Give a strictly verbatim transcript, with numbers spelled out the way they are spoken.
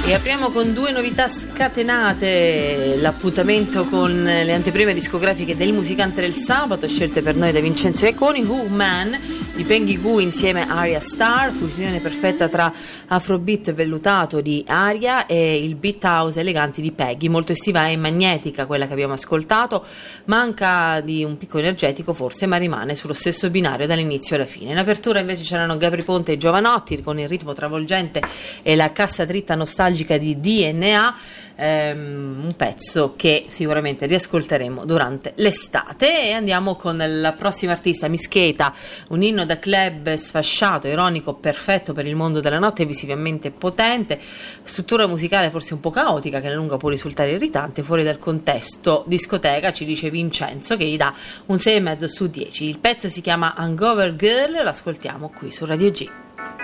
E apriamo con due novità scatenate, l'appuntamento con le anteprime discografiche del Musicante del Sabato, scelte per noi da Vincenzo Iaconi. Who Man di Peggy Goo insieme a Arya Starr, fusione perfetta tra afrobeat vellutato di Arya e il beat house eleganti di Peggy, molto estiva e magnetica quella che abbiamo ascoltato, manca di un picco energetico forse, ma rimane sullo stesso binario dall'inizio alla fine. In apertura invece c'erano Gabri Ponte e Giovanotti con il ritmo travolgente e la cassa dritta nostalgica di D N A, ehm, un pezzo che sicuramente riascolteremo durante l'estate. E andiamo con la prossima artista, Mischeta, un inno da club sfasciato, ironico, perfetto per il mondo della notte, visivamente potente, struttura musicale forse un po' caotica che alla lunga può risultare irritante fuori dal contesto discoteca, ci dice Vincenzo, che gli dà un sei e mezzo su dieci. Il pezzo si chiama Hangover Girl, l'ascoltiamo qui su Radio G.